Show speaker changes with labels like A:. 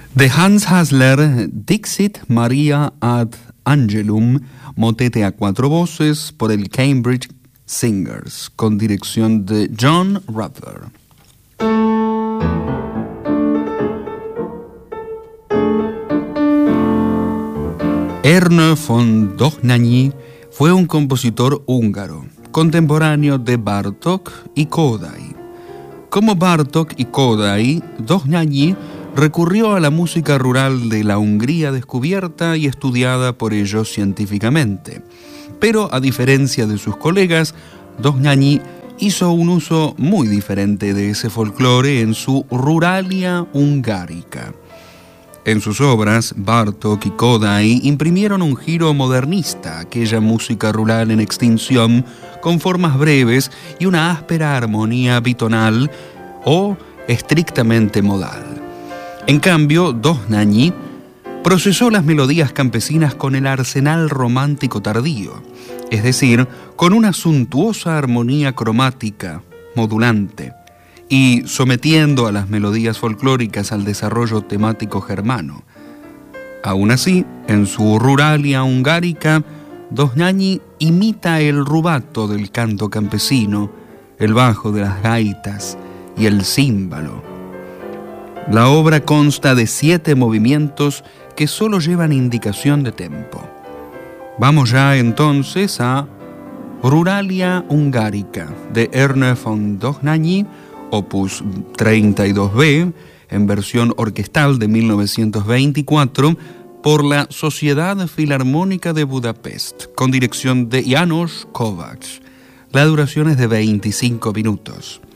A: De Hans Hasler, Dixit Maria ad Angelum, motete a 4 voces por el Cambridge Singers, con dirección de John Ruther. Erne von Dohnányi fue un compositor húngaro, contemporáneo de Bartók y Kodály. Como Bartók y Kodály, Dohnányi recurrió a la música rural de la Hungría descubierta y estudiada por ellos científicamente. Pero, a diferencia de sus colegas, Dohnányi hizo un uso muy diferente de ese folclore en su Ruralia Hungárica. En sus obras, Bartók y Kodály imprimieron un giro modernista a aquella música rural en extinción, con formas breves y una áspera armonía bitonal o estrictamente modal. En cambio, Dohnányi procesó las melodías campesinas con el arsenal romántico tardío, es decir, con una suntuosa armonía cromática, modulante, y sometiendo a las melodías folclóricas al desarrollo temático germano. Aún así, en su Ruralia Hungárica, Dohnányi imita el rubato del canto campesino, el bajo de las gaitas y el címbalo. La obra consta de 7 movimientos que solo llevan indicación de tempo. Vamos ya entonces a Ruralia Hungárica de Erne von Dohnányi, opus 32b, en versión orquestal de 1924, por la Sociedad Filarmónica de Budapest, con dirección de János Kovács. La duración es de 25 minutos.